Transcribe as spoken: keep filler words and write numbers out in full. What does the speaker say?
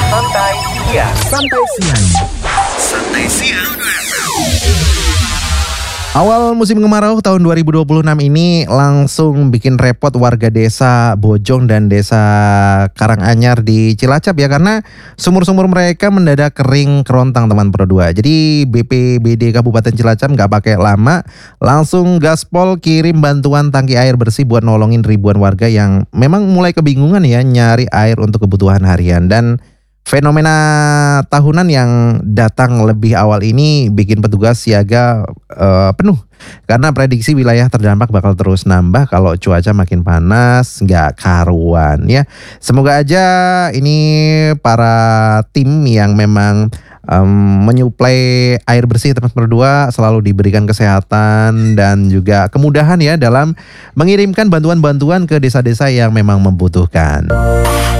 Santai siang. Santai siang. Santai siang. Awal musim kemarau tahun dua ribu dua puluh enam ini langsung bikin repot warga desa Bojong dan desa Karanganyar di Cilacap ya, karena sumur-sumur mereka mendadak kering kerontang teman Pro dua. Jadi B P B D Kabupaten Cilacap nggak pakai lama, langsung gaspol kirim bantuan tangki air bersih buat nolongin ribuan warga yang memang mulai kebingungan ya nyari air untuk kebutuhan harian. Dan fenomena tahunan yang datang lebih awal ini bikin petugas siaga uh, penuh karena prediksi wilayah terdampak bakal terus nambah kalau cuaca makin panas nggak karuan ya. Semoga aja ini para tim yang memang um, menyuplai air bersih tempat berdua selalu diberikan kesehatan dan juga kemudahan ya dalam mengirimkan bantuan-bantuan ke desa-desa yang memang membutuhkan.